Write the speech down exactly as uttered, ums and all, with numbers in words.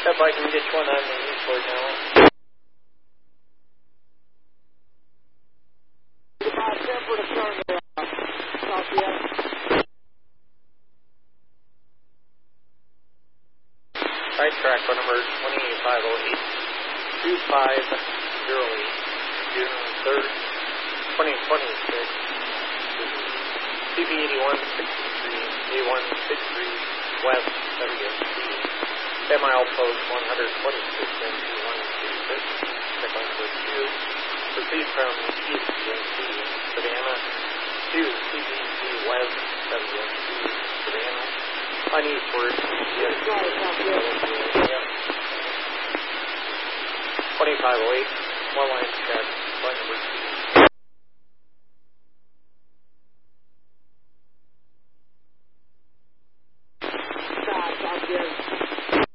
If I can get one on the eastward now. About ten for the turn there, uh, southwest. Right track on number twenty-five oh eight, two five zero eight, June third, twenty twenty-six. C B eighty-one sixty-three, A one sixty-three, West W S T. Mile post one hundred twenty-six, N G one thirty-six. Check on number two. Proceed from east W S T, Savannah, to C B C West W S T, Savannah. On eastward, yes, yep. twenty-five oh eight, one line check, line number two. South, southwest.